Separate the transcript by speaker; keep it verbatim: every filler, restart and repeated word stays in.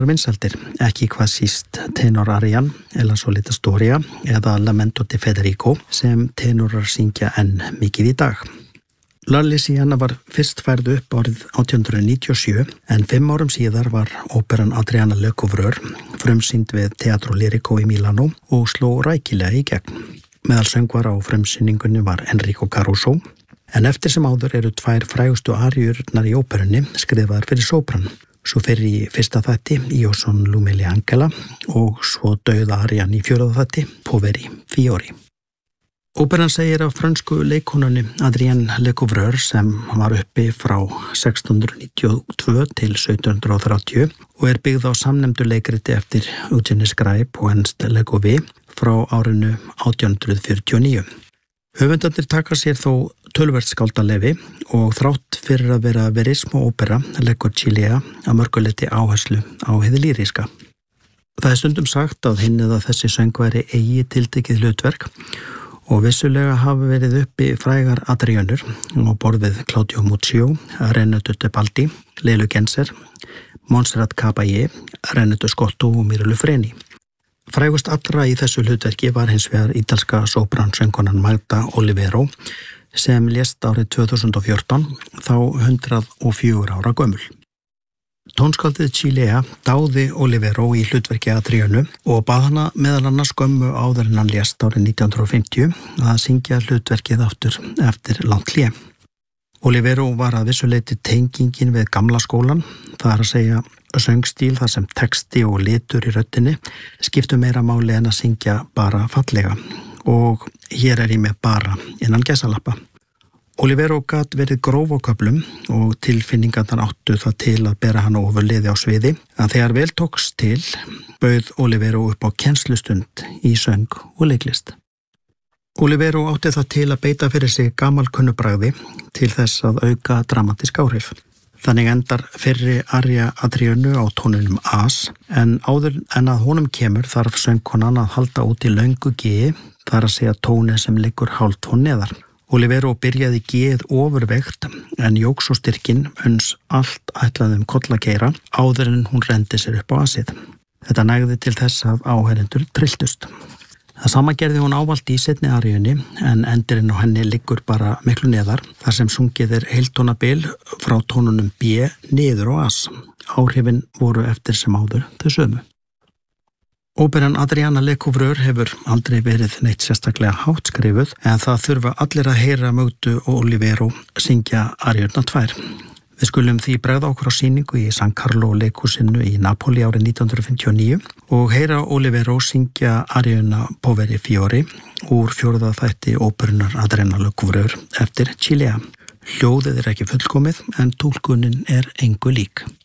Speaker 1: vinsældir, ekki hvað síst tenor arian, Ella solita storia eða Lamento di Federico sem tenorar syngja enn mikið í dag. La Louisiana var fyrst færð upp árið átján hundruð níutíu og sjö en fimm árum síðar var óperan Adriana Le Couvreur frumsýnd við Teatro Lirico í Milano og sló rækilega í gegn. Meðal söngvara á frumsýningunni var Enrico Caruso en eftir sem áður eru tvær frægustu aríurnar í óperunni skrifaðar fyrir sópran. Svo fyrir í fyrsta þætti Io son l'umile Angela og svo dauða arian í fjórða þætti Poveri Fiori. Óperan segir af frönsku leikkonunni Adrienne Lecouvreur sem var uppi frá sextán hundruð níutíu og tvö til sautján hundruð þrjátíu og er byggð á samnefndu leikriti eftir Eugène Scribe og Ernst Legouvé frá árinu átján hundruð fjörutíu og níu. Höfundarnir taka sér þó töluvert skáldaleyfi og þrátt fyrir að vera verismo ópera leggur Cilea að mörguleyti áherslu á hið lýríska. Það er stundum sagt að hinn eða þessi söngvari eigi tiltekið hlutverk og vissulega hafa verið uppi frægar Adriönur á borð við Claudio Muccio, Renato Tebaldi, Lelu Genser, Montserrat Caballé, Renato Scotto og Mirlu Freni. Frægust allra í þessu hlutverki var hins vegar ítalska sópransöngkonan Magda Olivero sem lést árið tvö þúsund og fjórtán, þá hundrað og fjögur ára gömul. Tónskáldið Cilea dáði Olivero í hlutverki Adriönu og bað hana meðal annars skömmu áður en hann lést árið nítján hundruð og fimmtíu að syngja hlutverkið aftur eftir langt hlé. Olivero var að vissuleyti tengingin við gamla skólan, það er að segja söngstíl þar sem texti og litur í röddinni skiptu meira máli en að syngja bara fallega og hér er ég með bara innan gæsalappa. Olivero gat verið gróf á köflum og tilfinningarnar áttu það til að bera hann ofurliði á sviði en þegar vel tókst til bauð Olivero upp á kennslustund í söng og leiklist. Olivero átti það til að beita fyrir sig gamalkunnu bragði til þess að auka dramatísk áhrif. Þannig endar fyrri aria Adriönu á tóninum As, en áður en að honum kemur þarf söngkonan að halda út í löngu G, þar að segja tóni sem liggur hálftón neðar. Olivero byrjaði G-ið ofurveikt, en jók svo styrkinn uns allt ætlaði um kollakeira áður en hún rendi sér upp á Asið. Þetta nægði til þess að áheyrendur trilltust. Það sama gerði hún ávallt í seinni aríunni en endirinn á henni liggur bara miklu neðar þar sem sungið er heiltónabil frá tónunum B niður á As. Áhrifin voru eftir sem áður þau sömu. Óperan Adriana Le Couvreur hefur aldrei verið neitt sérstaklega hátt skrifuð en það þurfa allir að heyra Magdu og Olivero syngja aríurnar tvær. Við skulum því bregða okkur á sýningu í San Carlo leikhúsinu í Napoli árið nítján hundruð fimmtíu og níu og heyra Olivero syngja aríuna Poveri Fiori úr fjórða þætti óperunar Adriana Le Couvreur eftir Cilea. Hljóðið er ekki fullkomið en túlkunin er engu lík.